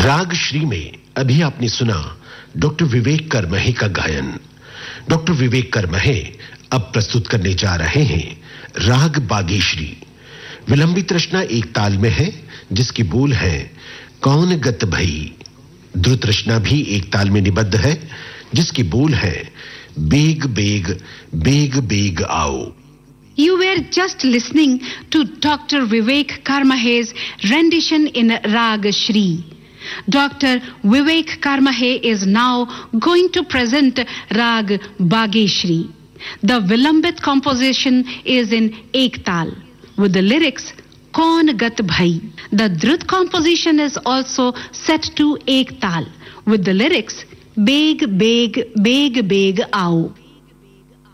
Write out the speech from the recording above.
राग श्री में अभी आपने सुना डॉक्टर विवेक करमहे का गायन। डॉक्टर विवेक करमहे अब प्रस्तुत करने जा रहे हैं राग बागेश्री। विलंबित रचना एक ताल में है जिसकी बोल है कौन गत भई। द्रुत रचना भी एक ताल में निबद्ध है जिसकी बोल है बेग बेग बेग बेग आओ। You were just listening to Dr. Vivek Karmahe's rendition in Rag Shri. Dr. Vivek Karmahe is now going to present Rag Bageshri. The Vilambit composition is in Ek Tal with the lyrics Kaun Gat Bhai. The Drut composition is also set to Ek Tal with the lyrics Beg Beg Beg Beg Aao.